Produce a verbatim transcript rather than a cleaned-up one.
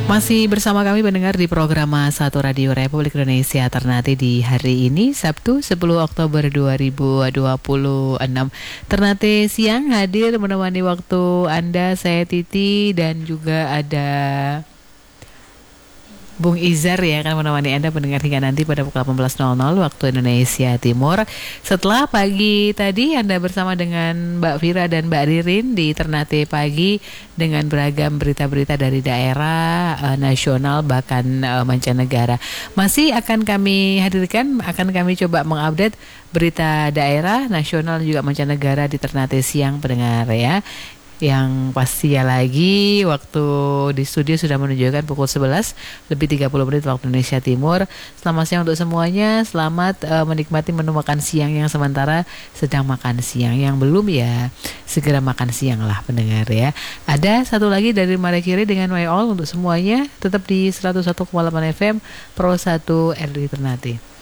Masih bersama kami mendengar di program Satu Radio Republik Indonesia Ternate di hari ini Sabtu sepuluh Oktober dua ribu dua puluh enam. Ternate siang hadir menemani waktu Anda, saya Titi, dan juga ada Bung Izar ya, akan menemani Anda mendengar hingga nanti pada pukul delapan belas waktu Indonesia Timur. Setelah pagi tadi Anda bersama dengan Mbak Vira dan Mbak Ririn di Ternate Pagi dengan beragam berita-berita dari daerah, eh, nasional, bahkan eh, mancanegara. Masih akan kami hadirkan, akan kami coba mengupdate berita daerah, nasional, juga mancanegara di Ternate siang pendengar ya. Yang pastinya lagi waktu di studio sudah menunjukkan pukul sebelas lebih tiga puluh menit waktu Indonesia Timur. Selamat siang untuk semuanya. Selamat uh, menikmati menu makan siang yang sementara sedang makan siang. Yang belum ya segera makan siang lah pendengar ya. Ada satu lagi dari Mare Kiri dengan My All untuk semuanya. Tetap di seratus satu koma delapan F M Pro satu R D Ternate.